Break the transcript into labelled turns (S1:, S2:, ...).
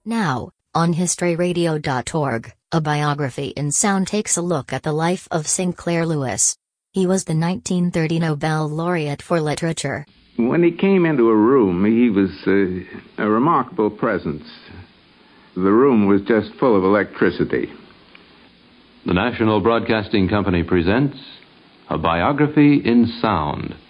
S1: Now, on historyradio.org, A Biography in Sound takes a look at the life of Sinclair Lewis. He was the 1930 Nobel laureate for literature.
S2: When he came into a room, he was a remarkable presence. The room was just full of electricity.
S3: The National Broadcasting Company presents A Biography in Sound.